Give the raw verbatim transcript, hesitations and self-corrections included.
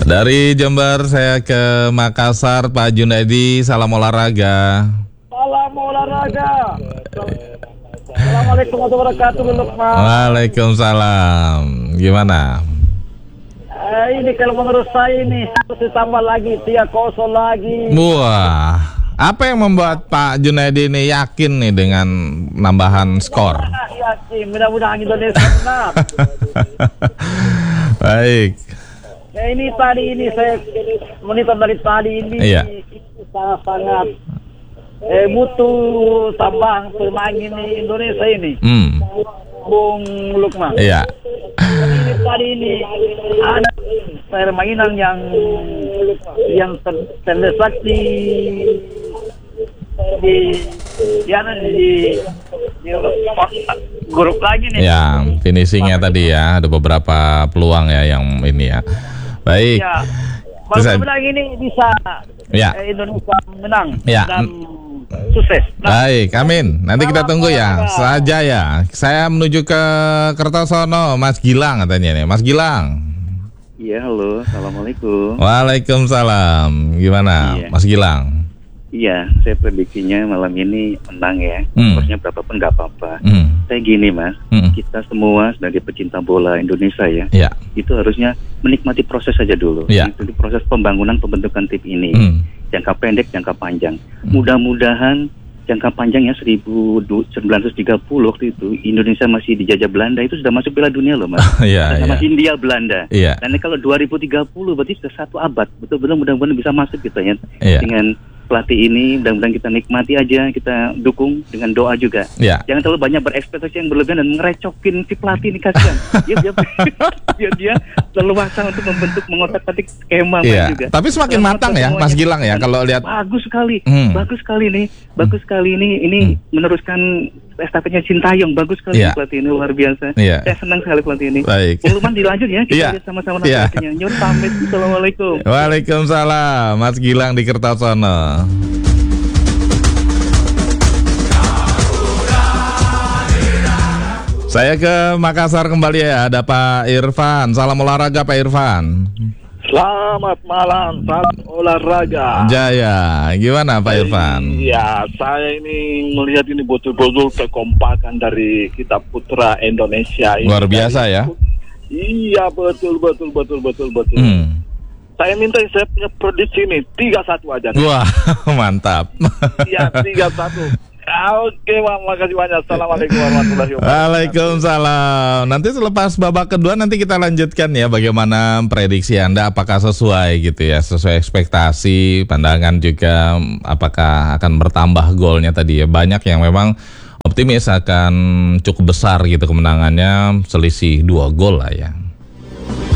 Dari Jember saya ke Makassar, Pak Junaidi, salam olahraga. Salam olahraga. Assalamualaikum warahmatullahi wabarakatuh, Lukman. Waalaikumsalam. Gimana? Eh, ini kalau menurut saya ini harus ditambah lagi, tiga kosong lagi. Wah, apa yang membuat Pak Junaidi ini yakin nih dengan nambahan skor? Ah, yakin, mudah-mudahan Indonesia menang. Baik. Ya, ini tadi ini saya monitor dari tadi ini, Iya. itu sangat-sangat eh, butuh tambang pemain ini Indonesia ini. Hmm. Bung Lukman. Iya. Ini tadi ini ada permainan yang yang ter, terdesak di di ya di, di grup lagi nih. Ya, finishingnya tadi ya, ada beberapa peluang ya yang ini ya. Baik. Ya, Terus, mudah-mudahan ini bisa ya. eh, Indonesia menang Ya. dan sukses. Nah, Baik, amin. Nanti kita tunggu ya. Saja ya. Saya menuju ke Kertosono, Mas Gilang katanya nih. Mas Gilang. Iya, halo, assalamualaikum. Waalaikumsalam. Gimana, Iya. Mas Gilang? Iya, saya prediksinya malam ini menang ya. Hmm. Skornya berapapun nggak apa-apa. Hmm. Saya gini mas, Hmm. kita semua sebagai pecinta bola Indonesia ya, Ya. itu harusnya menikmati proses saja dulu. Ya. Itu proses pembangunan pembentukan tim ini, Hmm. jangka pendek, jangka panjang. Mudah-mudahan jangka panjangnya seribu sembilan ratus tiga puluh waktu itu Indonesia masih dijajah Belanda, itu sudah masuk Piala Dunia loh mas. Iya, Sama iya. Hindia Belanda. Iya. Dan kalau dua ribu tiga puluh berarti sudah satu abad. Betul-betul mudah-mudahan bisa masuk gitu ya. Iya. Dengan pelatih ini mudah-mudahan kita nikmati aja, kita dukung dengan doa juga. Iya. Jangan terlalu banyak berekspektasi yang berlebihan dan ngerecokin si pelatih ini, kasihan. Dia dia dia, dia leluasa untuk membentuk mengotak-atik skema Iya. juga. Tapi semakin Dalam matang mata ya, semuanya. Mas Gilang ya, kalau lihat. Bagus sekali, Hmm. bagus sekali nih, bagus sekali ini, ini meneruskan estafetnya Sintayong, bagus sekali Iya. pelatih ini, luar biasa. Iya. Saya senang sekali pelatih ini. Baik. Luman dilanjut ya, kita Iya. lihat sama-sama Iya. nanti. Nyur pamit, assalamualaikum. Waalaikumsalam, Mas Gilang di Kertosono. Saya ke Makassar kembali ya, ada Pak Irfan. Salam olahraga Pak Irfan. Selamat malam, salam olahraga. Jaya, gimana Pak Irfan? Iya, saya ini melihat ini betul-betul kekompakan dari kita putra Indonesia ini. Luar biasa ya. Iya, betul betul betul betul betul. Hmm. Saya minta saya punya prediksi ini tiga satu aja. Wah, mantap. Iya, tiga satu. Oke, Bang, makasih banyak. Assalamualaikum warahmatullahi wabarakatuh. Waalaikumsalam. Nanti selepas babak kedua nanti kita lanjutkan ya bagaimana prediksi Anda, apakah sesuai gitu ya, sesuai ekspektasi, pandangan juga apakah akan bertambah golnya tadi ya. Banyak yang memang optimis akan cukup besar gitu kemenangannya, selisih dua gol lah ya.